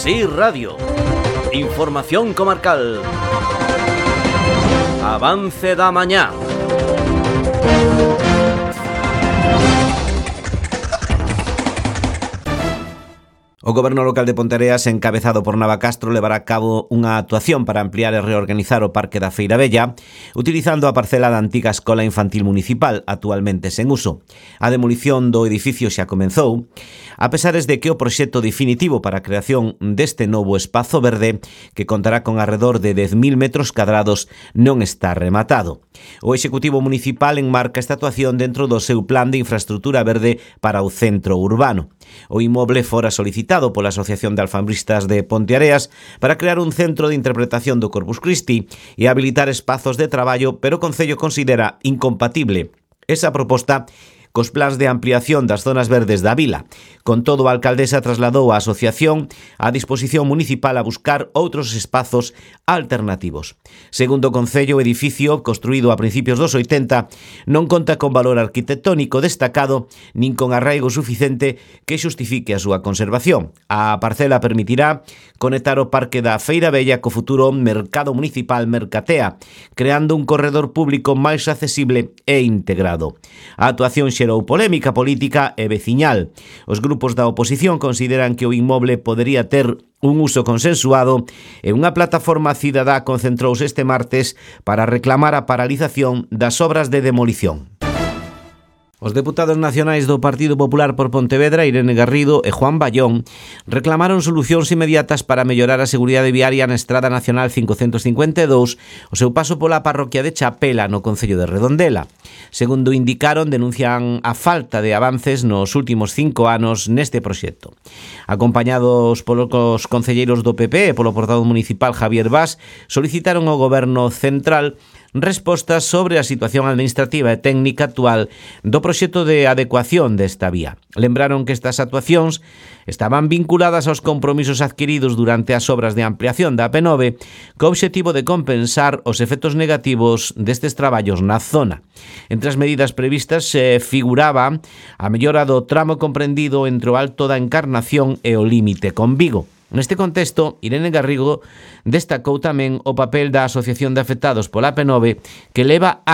Sí Radio. Información comarcal. Avance da mañá. O Goberno local de Ponteareas, encabezado por Navacastro, levará a cabo unha actuación para ampliar e reorganizar o Parque da Feira Bella, utilizando a parcela da antiga Escola Infantil Municipal, actualmente sen uso. A demolición do edificio xa comenzou, a pesares de que o proxecto definitivo para a creación deste novo espazo verde, que contará con arredor de 10.000 metros cadrados, non está rematado. O Executivo Municipal enmarca esta actuación dentro do seu plan de infraestructura verde para o centro urbano. O inmoble fora solicitado pola Asociación de Alfambristas de Ponteareas para crear un centro de interpretación do Corpus Christi e habilitar espazos de traballo, pero o Concello considera incompatible esa proposta cos plans de ampliación das zonas verdes da vila. Con todo, a alcaldesa trasladou a asociación á disposición municipal a buscar outros espazos alternativos. Segundo o Concello, o edificio, construído a principios dos 80, non conta con valor arquitectónico destacado nin con arraigo suficiente que xustifique a súa conservación. A parcela permitirá conectar o Parque da Feira Bella co futuro Mercado Municipal Mercatea, creando un corredor público máis accesible e integrado. A actuación xerou polémica política e veciñal. Os grupos da oposición consideran que o inmoble podería ter un uso consensuado e unha plataforma cidadá concentrouse este martes para reclamar a paralización das obras de demolición. Os deputados nacionais do Partido Popular por Pontevedra, Irene Garrido e Juan Ballón, reclamaron solucións inmediatas para mellorar a seguridade viaria na Estrada Nacional 552, o seu paso pola parroquia de Chapela, no concello de Redondela. Segundo indicaron, denuncian a falta de avances nos últimos 5 anos neste proxecto. Acompañados polos concelleiros do PP e polo portavoz municipal Javier Bas, solicitaron ao Goberno Central respostas sobre a situación administrativa e técnica actual do proxecto de adecuación desta vía. Lembraron que estas actuacións estaban vinculadas aos compromisos adquiridos durante as obras de ampliación da AP9 co obxectivo de compensar os efectos negativos destes traballos na zona. Entre as medidas previstas se figuraba a mellora do tramo comprendido entre o Alto da Encarnación e o límite con Vigo. Neste contexto, Irene Garrido destacou tamén o papel da Asociación de Afectados pola AP9, que leva